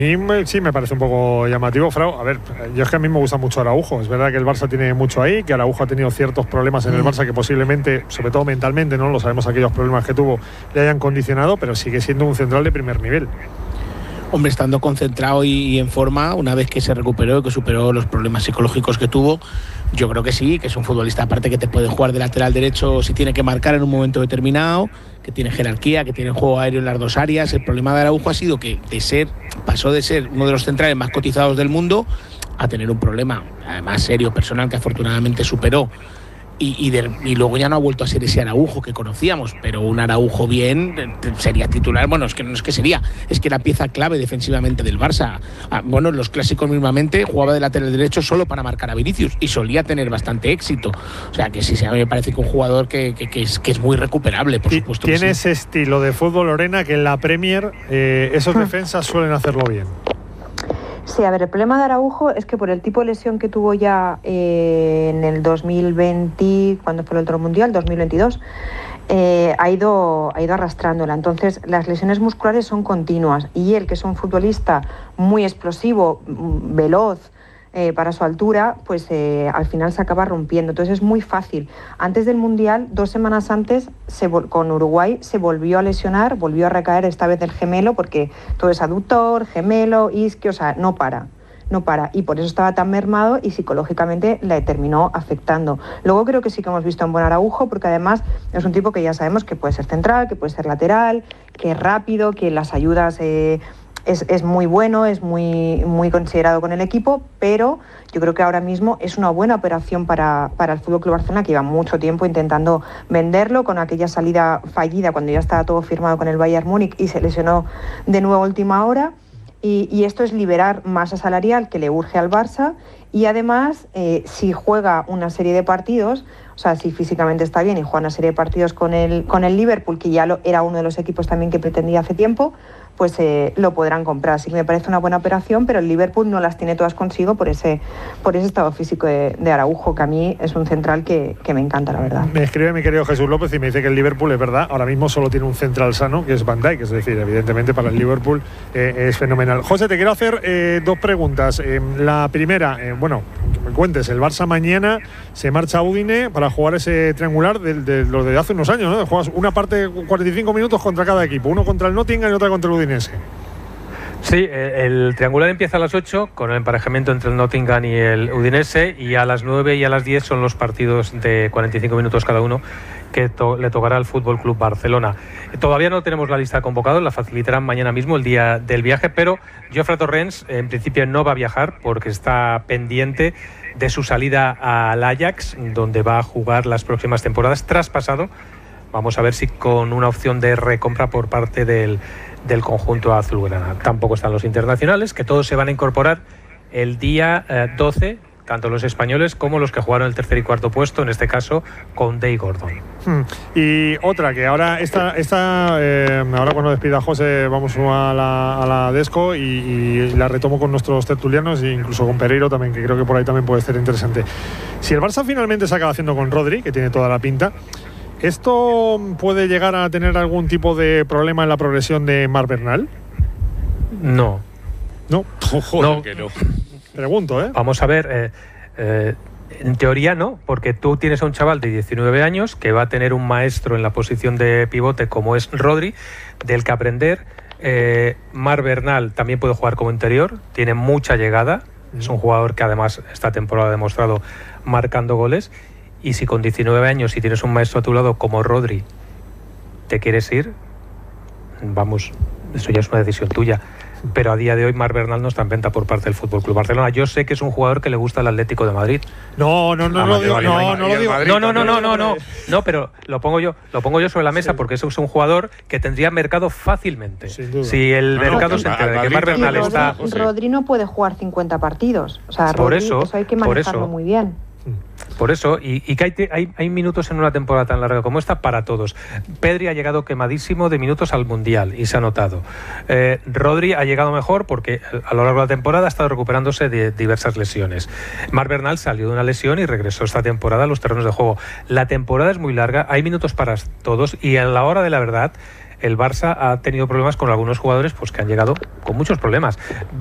Sí, me parece un poco llamativo, Frau. A ver, yo es que a mí me gusta mucho Araujo. Es verdad que el Barça tiene mucho ahí, que Araujo ha tenido ciertos problemas en el Barça que posiblemente, sobre todo mentalmente, no lo sabemos, aquellos problemas que tuvo le hayan condicionado, pero sigue siendo un central de primer nivel. Hombre, estando concentrado y en forma, una vez que se recuperó, que superó los problemas psicológicos que tuvo, yo creo que sí, que es un futbolista aparte que te puede jugar de lateral derecho si tiene que marcar en un momento determinado, que tiene jerarquía, que tiene juego aéreo en las dos áreas. El problema de Araujo ha sido que pasó de ser uno de los centrales más cotizados del mundo a tener un problema, además serio, personal, que afortunadamente superó. Y luego ya no ha vuelto a ser ese Araujo que conocíamos, pero un Araujo bien sería titular. Bueno, es que no es que sería, es que era pieza clave defensivamente del Barça. Bueno, los clásicos mismamente jugaba de lateral derecho solo para marcar a Vinicius y solía tener bastante éxito. O sea que sí, a mí me parece que un jugador que es muy recuperable, por supuesto. Tiene ese estilo de fútbol, Lorena, que en la Premier esos defensas suelen hacerlo bien. Sí, a ver, el problema de Araujo es que por el tipo de lesión que tuvo ya en el 2020, cuando fue el otro mundial, 2022, ha ido arrastrándola. Entonces, las lesiones musculares son continuas y él, que es un futbolista muy explosivo, veloz, para su altura, pues al final se acaba rompiendo. Entonces es muy fácil. Antes del Mundial, 2 semanas antes, con Uruguay, se volvió a lesionar, volvió a recaer esta vez del gemelo, porque todo es aductor, gemelo, isquio, o sea, no para. Y por eso estaba tan mermado y psicológicamente le terminó afectando. Luego creo que sí que hemos visto un buen Araujo, porque además es un tipo que ya sabemos que puede ser central, que puede ser lateral, que es rápido, que las ayudas... Es muy bueno, es muy considerado con el equipo, pero yo creo que ahora mismo es una buena operación para el FC Barcelona, que lleva mucho tiempo intentando venderlo, con aquella salida fallida cuando ya estaba todo firmado con el Bayern Múnich y se lesionó de nuevo a última hora. Y esto es liberar masa salarial que le urge al Barça, y además si juega una serie de partidos, o sea, si físicamente está bien y juega una serie de partidos con el Liverpool, que ya era uno de los equipos también que pretendía hace tiempo, pues lo podrán comprar. Así que me parece una buena operación, pero el Liverpool no las tiene todas consigo por ese estado físico de Araujo, que a mí es un central que me encanta, la verdad. Me escribe mi querido Jesús López y me dice que el Liverpool, es verdad, ahora mismo solo tiene un central sano, que es Van Dijk, es decir, evidentemente para el Liverpool es fenomenal. José, te quiero hacer 2 preguntas. La primera, bueno, que me cuentes, el Barça mañana se marcha a Udine para jugar ese triangular de los de hace unos años, ¿no? Juegas una parte 45 minutos contra cada equipo, uno contra el Nottingham y otra contra el Udinese. Sí, el triangular empieza a las 8 con el emparejamiento entre el Nottingham y el Udinese, y a las 9 y a las 10 son los partidos de 45 minutos cada uno que le tocará al Fútbol Club Barcelona. Todavía no tenemos la lista de convocados, la facilitarán mañana mismo, el día del viaje, pero Jofre Torrens en principio no va a viajar porque está pendiente de su salida al Ajax, donde va a jugar las próximas temporadas, traspasado. Vamos a ver si con una opción de recompra por parte del conjunto azulgrana. Tampoco están los internacionales, que todos se van a incorporar el día 12, tanto los españoles como los que jugaron el tercer y cuarto puesto, en este caso con Day Gordon. Y otra que ahora ahora cuando despida a José vamos a la Desco y la retomo con nuestros tertulianos e incluso con Pereiro también, que creo que por ahí también puede ser interesante. Si el Barça finalmente se acaba haciendo con Rodri, que tiene toda la pinta, ¿esto puede llegar a tener algún tipo de problema en la progresión de Marc Bernal? No. No, joder, que no. Pregunto, ¿eh? Vamos a ver, en teoría no, porque tú tienes a un chaval de 19 años que va a tener un maestro en la posición de pivote como es Rodri, del que aprender. Marc Bernal también puede jugar como interior, tiene mucha llegada, es un jugador que además esta temporada ha demostrado marcando goles. Y si con 19 años, si tienes un maestro a tu lado como Rodri, te quieres ir, vamos, eso ya es una decisión tuya. Pero a día de hoy Marc Bernal no está en venta por parte del FC Barcelona. Yo sé que es un jugador que le gusta el Atlético de Madrid. No lo digo. No, pero lo pongo yo sobre la mesa, porque eso es un jugador que tendría mercado fácilmente. Si el mercado se entera de que Marc Bernal está... Rodri no puede jugar 50 partidos. O sea, Rodri, eso hay que manejarlo muy bien. Por eso, y que hay minutos en una temporada tan larga como esta para todos. Pedri ha llegado quemadísimo de minutos al Mundial y se ha notado. Rodri ha llegado mejor porque a lo largo de la temporada ha estado recuperándose de diversas lesiones. Marc Bernal salió de una lesión y regresó esta temporada a los terrenos de juego. La temporada es muy larga, hay minutos para todos, y a la hora de la verdad el Barça ha tenido problemas con algunos jugadores pues que han llegado con muchos problemas.